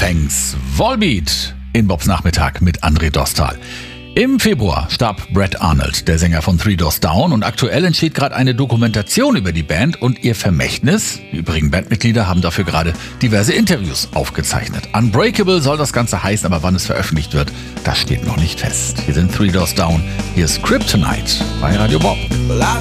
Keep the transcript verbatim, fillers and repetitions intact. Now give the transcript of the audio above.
Thanks. Volbeat in Bobs Nachmittag mit André Dostal. Im Februar starb Brett Arnold, der Sänger von Three Doors Down, und aktuell entsteht gerade eine Dokumentation über die Band und ihr Vermächtnis. Die übrigen Bandmitglieder haben dafür gerade diverse Interviews aufgezeichnet. Unbreakable soll das Ganze heißen, aber wann es veröffentlicht wird, das steht noch nicht fest. Hier sind Three Doors Down, hier ist Kryptonite bei Radio Bob. Well, I